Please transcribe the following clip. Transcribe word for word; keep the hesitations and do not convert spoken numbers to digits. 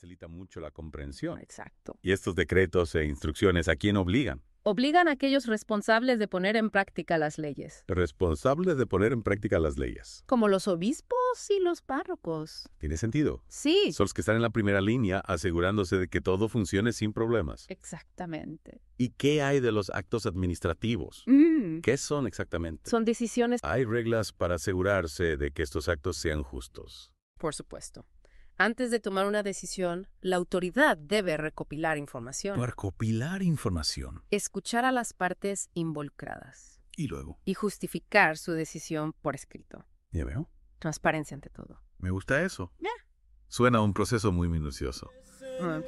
facilita mucho la comprensión. Exacto. ¿Y estos decretos e instrucciones a quién obligan? Obligan a aquellos responsables de poner en práctica las leyes, Responsables de poner en práctica las leyes. como los obispos y los párrocos. ¿Tiene sentido? Sí, Son los que están en la primera línea asegurándose de que todo funcione sin problemas. exactamente. ¿Y qué hay de los actos administrativos? Mm, ¿Qué son exactamente? Son decisiones, Hay reglas para asegurarse de que estos actos sean justos. por supuesto. Antes de tomar una decisión, la autoridad debe recopilar información, Recopilar información. escuchar a las partes involucradas Y luego. y justificar su decisión por escrito. ¿Ya veo? Transparencia ante todo. Me gusta eso. Ya. Suena a un proceso muy minucioso. Ah,